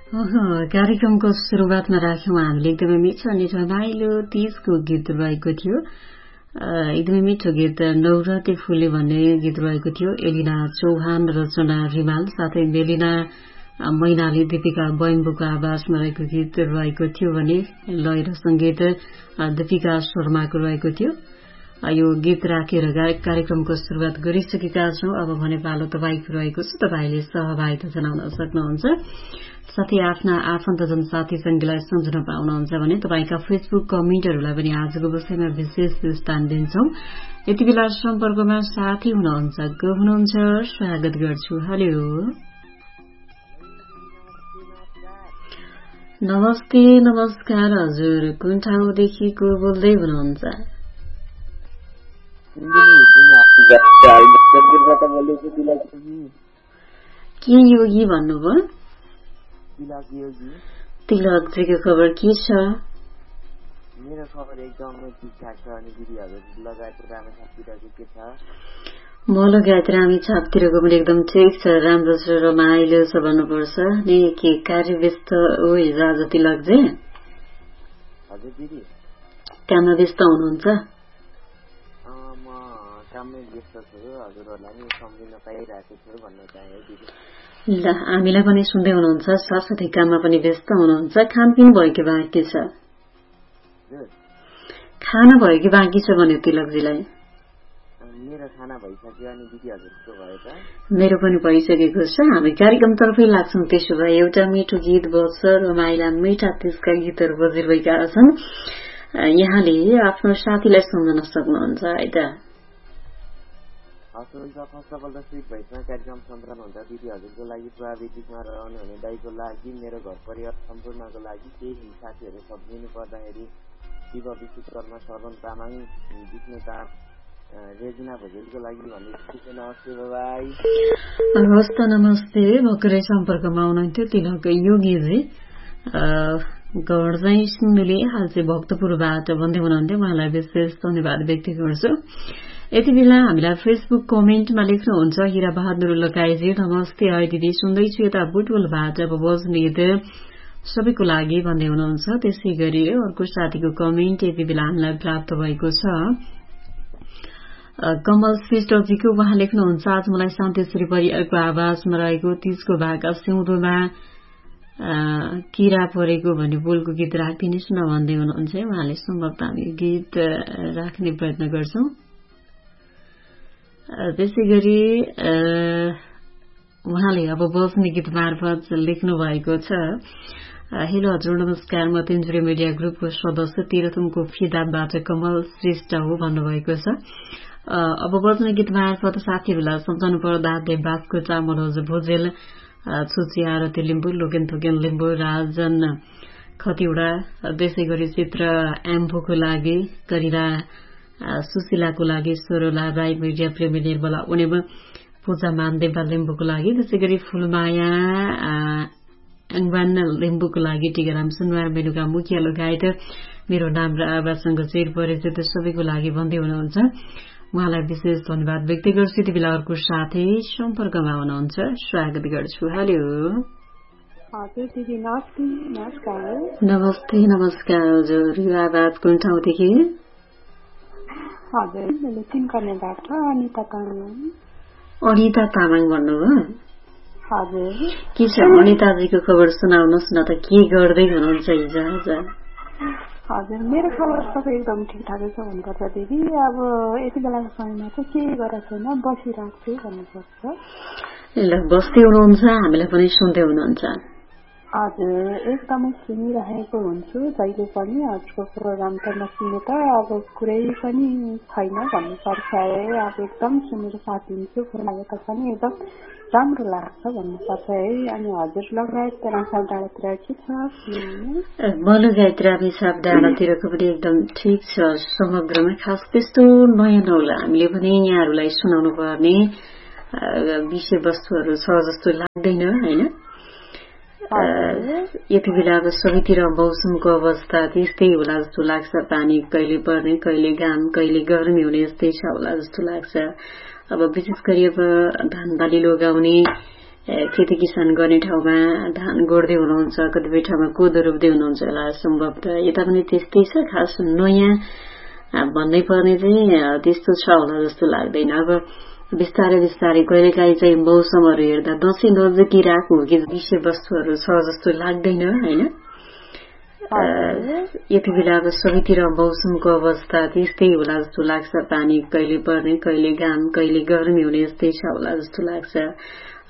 कार्यक्रमको सुरुवातमा राख्यौं हामीले एकदमै मिठो अनि रमाइलो तीजको गीत रहेको थियो। एकदमै मिठो गीत नौरते फुले भन्ने गीत रहेको थियो। एलिना चौहान, रचना रिमाल साथै मेलिना मैनाली दीपिका बैम्बुको आवाजमा रहेको गीत रहेको थियो भने लय र संगीत दीपिका शर्माको रहेको थियो। यो गीत राखेर कार्यक्रमको सुरुवात गरिसकेका छौं। अब भने पालो तपाईको रहेको छ। तपाईले सहभागिता जनाउन सक्नुहुन्छ। साथै आफ्ना आफन्तजन साथी संगीलाई सम्झन पाउनुहुन्छ भने तपाईका फेसबुक कमेन्टहरूलाई पनि आजको विषयमा विशेष स्थान दिन्छौं। यति बेला सम्पर्कमा साथी हुनुहुन्छ, को हुनुहुन्छ? स्वागत गर्छु। हेलो, नमस्ते। नमस्कार हजुर, कुन ठाउँदेखि को बोल्दै हुनुहुन्छ? के योगी भन्नुभयो? तिलकजीको खबर के छ? मेरो खबर एकदमै ठिकठाक छ। अनि दिदीहरु लगायत रामे छापतिरको के छ? म लगायत रामे छापतिरको पनि एकदम ठिक छ, राम्रो छ, रमाइलो छ भन्नुपर्छ। नि के कार्य व्यस्त हो आज तिलकजी? हजुर दिदी, काममा व्यस्त हुनुहुन्छ? म काममै व्यस्त छु। हजुरहरूलाई नि सम्झिन पाइरहेको छु भन्न चाहे दिदी। ल, हामीलाई पनि सुन्दै हुनुहुन्छ, साथसाथै काममा पनि व्यस्त हुनुहुन्छ। खानपिन भयो कि बाँकी छ? खाना भयो कि बाँकी छ भन्यो तिलकजीलाई? मेरो खाना भइसक्यो। अनि दिदी हजुरको भयो त? मेरो पनि भइसकेको छ। हामी कार्यक्रमतर्फै लाग्छौं। त्यसो भए एउटा मिठो गीत बज्छ, रमाइला मिठा त्यसका गीतहरू बजिरहेका छन्। यहाँले आफ्नो साथीलाई सम्झन सक्नुहुन्छ है त? फर्स्ट अफ अल त स्विट भइसमा कार्यक्रम सञ्चालन हुन्छ। दिदी हजुरको लागि, प्राविधिकमा रहनु हुने दाइको लागि, मेरो घर परिवार सम्पूर्णको लागि, केही साथीहरू सम्झिनु पर्दाखेरि शिव विश्वकर्मा, शरण तामाङ, विष्णुता, रेजिना भोजेलको लागि भन्ने। नमस्ते, बाई। हवस् त, नमस्ते। भर्खरै सम्पर्कमा आउनुहुन्थ्यो तिलक योगीजी। घर चाहिँ सिन्धुली, हाल चाहिँ भक्तपुरबाट भन्दै हुनुहुन्थ्यो। उहाँलाई विशेष धन्यवाद व्यक्त गर्छु। यति बेला हामीलाई फेसबुक कमेन्टमा लेख्नुहुन्छ हिरा बहादुर लकाईजी, नमस्ते है दिदी, सुन्दैछु यता बुटवलबाट अब बज्ने गीत सबैको लागि भन्दै हुनुहुन्छ। त्यसै गरी अर्को साथीको कमेन्ट यति बेला हामीलाई प्राप्त भएको छ। कमल श्रेष्ठजीको, उहाँ लेख्नुहुन्छ आज मलाई शान्तिश्री परिवारको आवाजमा रहेको तीजको भाका सिउँदोमा किरा परेको भन्ने बोलको गीत राखिदिनुहोस् न भन्दै हुनुहुन्छ। उहाँले सम्भवतः हामी गीत राख्ने प्रयत्न गर्छौं। त्यसै गरी उहाँले अब बज्ने गीत मार्फत लेख्नु भएको छ। हेलो हजुर, नमस्कार, म तिनजुरे मिडिया ग्रुपको सदस्य तीर्थमको फिदाबाट कमल श्रेष्ठ हो भन्नुभएको छ। अब बज्ने गीत मार्फत साथीहरूलाई सम्झाउनु पर्दा देवबासको चामल भुजेल, छुची आरती लिम्बू, लोकेन थोकेन लिम्बू, राजन खतिवड़ा, त्यसै गरी चित्र एम्फोको लागि, करिरा सुशीलाको लागि, सोरोला राई, मिडिया प्रेमी निर्मला उनेम, पूजा मानदेवा लिम्बूको लागि, त्यसै गरी फुलमाया अङ्गवान लिम्बूको लागि, टिकाराम सुनवार, मेनुका मुखिया लगायत मेरो नाम र आवाजसँग चिर परिचित सबैको लागि भन्दै हुनुहुन्छ। उहाँलाई विशेष धन्यवाद व्यक्त गर्छु। यति बेला अर्को साथी सम्पर्कमा हुनुहुन्छ, स्वागत गर्छु। हेलो, हजुर दिदी, नमस्कार। नमस्ते। नमस्कार हजुर, यो आवाज कुन ठाउँदेखि? हजुर, मैले सिन्कर्नेबाट अनिता तामाङ। अनिता तामाङ भन्नुभयो? हजुर। के छ अनिताजीको खबर सुनाउनुहोस् न त, के गर्दै हुनुहुन्छ हिजो आज? हजुर, मेरो खबर सबै एकदम ठिकठाकै छ भन्नुपर्छ दिदी। अब यति बेलाको समयमा चाहिँ के गरेको छैन, बसिरहेको छु भन्नुपर्छ। ल, बस्दै हुनुहुन्छ, हामीलाई पनि सुन्दै हुनुहुन्छ? हजुर, एकदमै सुनिरहेको हुन्छु जहिले पनि। हजुरको प्रोग्राम त नसुने त अब कुरै पनि छैन भन्नुपर्छ है। अब एकदम सुनेर साथ दिन्छु, फुर्माएको पनि एकदम राम्रो लाग्छ भन्नुपर्छ है। अनि हजुर लगायत रामसाल डाँडातिर के छ? म लगायत रामेछाप डाँडातिरको पनि एकदम ठिक छ समग्रमा। खास त्यस्तो नयाँ नौला हामीले पनि यहाँहरूलाई सुनाउनु पर्ने विषयवस्तुहरू छ जस्तो लाग्दैन होइन। यति बेला अब सबैतिर मौसमको अवस्था त्यस्तै होला जस्तो लाग्छ। पानी कहिले पर्ने, कहिले घाम, कहिले गर्मी हुने यस्तै छ होला जस्तो लाग्छ। अब विशेष गरी अब धान बाली लगाउने खेती किसान गर्ने ठाउँमा धान गोड्दै हुनुहुन्छ, कतिपय ठाउँमा कोदो रोप्दै हुनुहुन्छ होला सम्भवतः। यता पनि त्यस्तै छ। खास नयाँ भन्नै पर्ने चाहिँ त्यस्तो छ होला जस्तो लाग्दैन। अब बिस्तारै बिस्तारै कहिलेकाहीँ चाहिँ मौसमहरू हेर्दा दक्षिण नजिकिरहेको हो कि विषयवस्तुहरू छ जस्तो लाग्दैन होइन। यति बेला अब सबैतिर मौसमको अवस्था त्यस्तै होला जस्तो लाग्छ। पानी कहिले पर्ने, कहिले घाम, कहिले गर्मी हुने यस्तै छ होला जस्तो लाग्छ।